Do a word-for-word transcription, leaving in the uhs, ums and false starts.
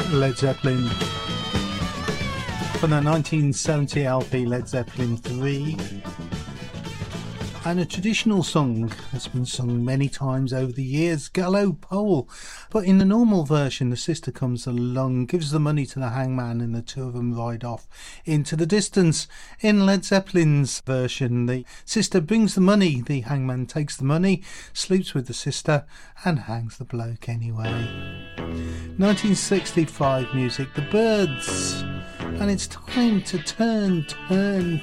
Led Zeppelin. From the nineteen seventy L P Led Zeppelin three. And a traditional song that's been sung many times over the years, Gallows Pole. But in the normal version, the sister comes along, gives the money to the hangman, and the two of them ride off into the distance. In Led Zeppelin's version, the sister brings the money, the hangman takes the money, sleeps with the sister, and hangs the bloke anyway. nineteen sixty-five music, The Byrds. And it's time to turn, turn,